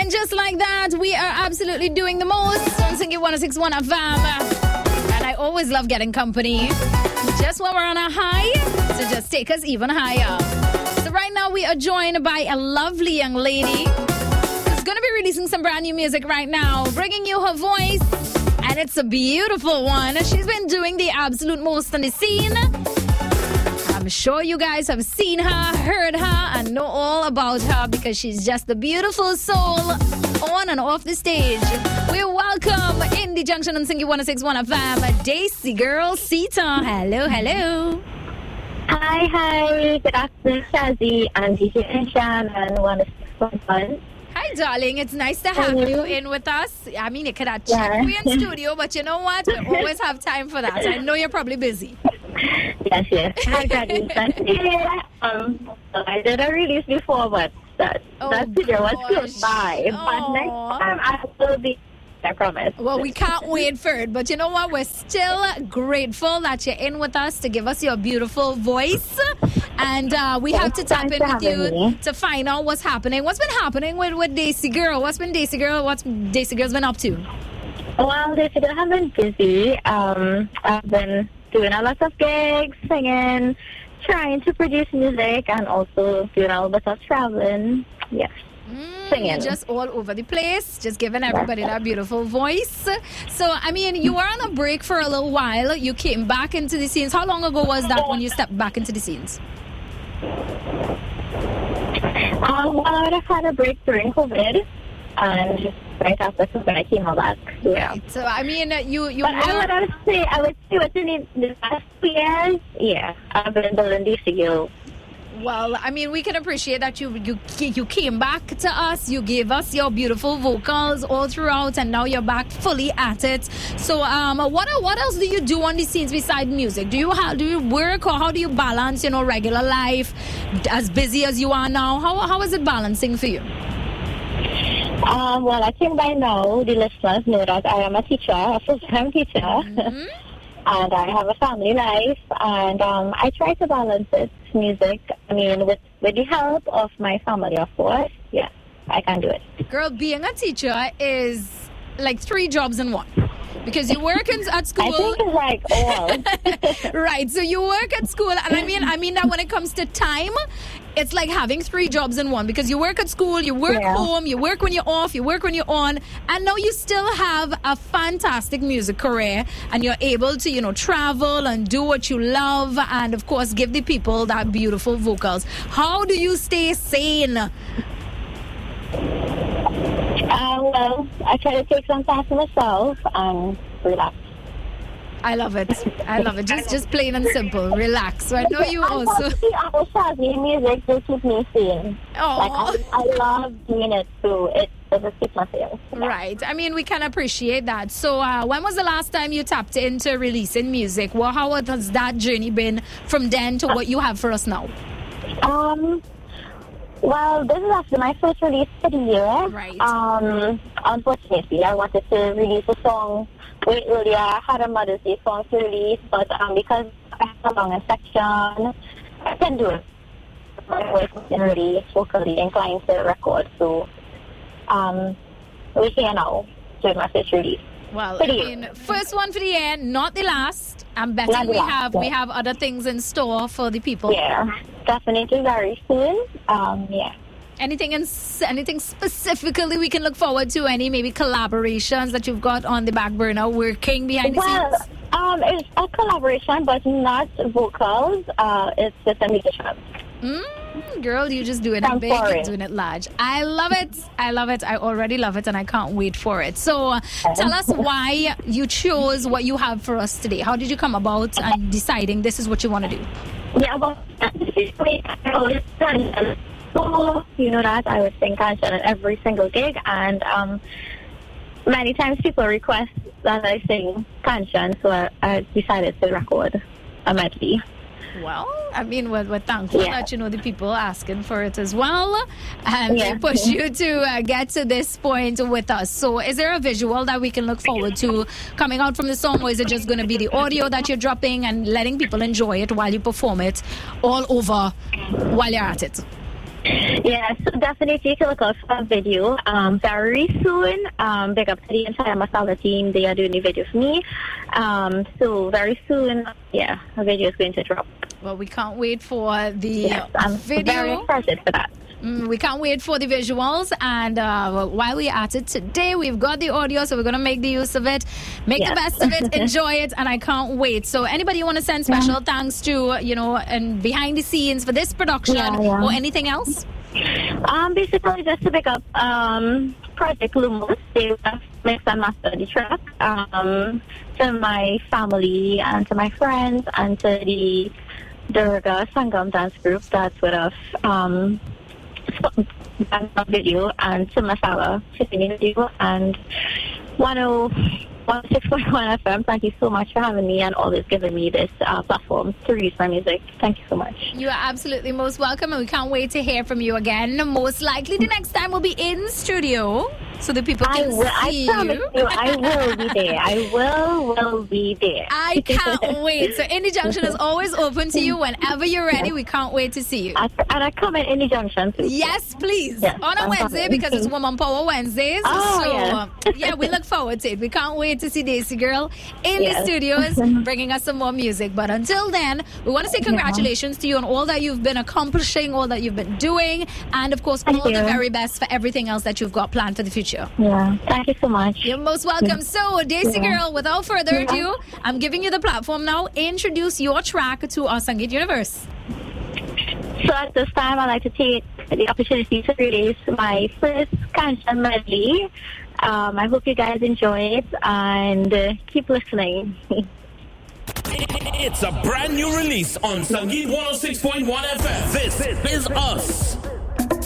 And just like that, we are absolutely doing the most on Singing 106.1 FM. And I always love getting company just when we're on a high, so just take us even higher. So right now we are joined by a lovely young lady who's going to be releasing some brand new music right now, bringing you her voice, and it's a beautiful one. She's been doing the absolute most on the scene. I'm sure you guys have seen her, heard her, and know all about her because she's just a beautiful soul on and off the stage. We welcome in the junction on Singing 106.1 FM, Daisy Girl Sita. Hello, hello. Hi. Good afternoon, Shazzy and DJ Inshan and 106.1. Hi, darling. It's nice to have you in with us. I mean, it could have checked we in studio, but you know what? We always have time for that. I know you're probably busy. Yes. I got you. I did a release before, but that video was close by. But next time I will be. I promise. Well, we can't wait for it. But you know what? We're still grateful that you're in with us to give us your beautiful voice. And we have to tap in with you to find out what's happening. What's been happening with Daisy Girl? What's Daisy Girl's been up to? Well, Daisy Girl have been busy. I've been doing a lot of gigs, singing, trying to produce music, and also doing a little bit of traveling. Yes. Singing. Just all over the place, just giving everybody that beautiful voice. So, I mean, you were on a break for a little while. You came back into the scenes. How long ago was that when you stepped back into the scenes? Well, I had a break during COVID, and right after COVID, I came back. Yeah. Right. So, I mean, you. But I would say within the past 2 years, yeah, I've been building Daisy Girl. Well, I mean, we can appreciate that you came back to us. You gave us your beautiful vocals all throughout, and now you're back fully at it. So, what else do you do on the scenes besides music? Do you work, or how do you balance, regular life, as busy as you are now? How is it balancing for you? Well, I think by now the listeners know that I am a teacher, a full-time teacher. Mm-hmm. And I have a family life, and I try to balance it, music, I mean, with the help of my family, of course. Yeah, I can do it. Girl, being a teacher is like 3 jobs in one. Because you work at school. I think it's like all. Right, so you work at school, and I mean that when it comes to time, it's like having 3 jobs in one, because you work at school, you work home, you work when you're off, you work when you're on, and now you still have a fantastic music career, and you're able to, travel and do what you love, and of course give the people that beautiful vocals. How do you stay sane? Well, I try to take some time to myself and relax. I love it. Just plain and simple. Relax. So I know you also. Shazzy music to keep me sane. Oh, I love doing it too. It doesn't keep myself. Right. I mean, we can appreciate that. So, when was the last time you tapped into releasing music? Well, how has that journey been from then to what you have for us now? Well, this is actually my first release for the year. Right. Unfortunately, I wanted to release a song way earlier. I had a Mother's Day song to release, but because I have a long section, I can do it. My voice wasn't really vocally inclined to record, so we're here now doing my first release. Well, I mean, first one for the year, not the last. I'm betting we have other things in store for the people. Yeah, definitely very soon. Yeah. Anything specifically we can look forward to? Any maybe collaborations that you've got on the back burner working behind the scenes? It's a collaboration, but not vocals. It's with a musician. Girl, you're just doing it big, you're doing it large. I love it. I already love it, and I can't wait for it. So tell us why you chose what you have for us today. How did you come about and deciding this is what you want to do? Yeah, well, you know that I would sing Kanchan at every single gig, and many times people request that I sing Kanchan, so I decided to record a medley. Well, I mean, we're thankful that, the people asking for it as well. And they push you to get to this point with us. So is there a visual that we can look forward to coming out from the song? Or is it just going to be the audio that you're dropping and letting people enjoy it while you perform it all over while you're at it? Yeah, so definitely you can look out for a video very soon. Big up to the entire Masala team. They are doing the video for me. So very soon, yeah, a video is going to drop. Well, we can't wait for the Yes, I'm video. very excited for that. We can't wait for the visuals, and while we're at it today, we've got the audio, so we're going to make the use of it, make the best of it, enjoy it, and I can't wait. So anybody you want to send special thanks to, and behind the scenes for this production or anything else? Basically just to pick up Project Lumos. They mix and master the track to my family and to my friends and to the Durga Sangam dance group that's with us. Video and to Masala shipping in video and 106.1 FM. Thank you so much for having me and always giving me this platform to release my music. Thank you so much. You are absolutely most welcome, and we can't wait to hear from you again. Most likely the next time we'll be in studio so the people can see you. I promise you, I will be there. I will be there. I can't wait. So Indie Junction is always open to you whenever you're ready. We can't wait to see you. And I come in Indie Junction too. Yes, please. Yes, on a Wednesday because it's Woman Power Wednesdays. So we look forward to it. We can't wait to see Daisy Girl in the studios bringing us some more music. But until then, we want to say congratulations to you on all that you've been accomplishing, all that you've been doing, and of course all the very best for everything else that you've got planned for the future. Yeah, thank you so much. You're most welcome. So Daisy Girl, without further ado, I'm giving you the platform now. Introduce your track to our Sangeet universe. So at this time, I'd like to take the opportunity to release my first Kanchan medley. I hope you guys enjoy it and keep listening. It's a brand new release on Sangeet 106.1 FM. This is us.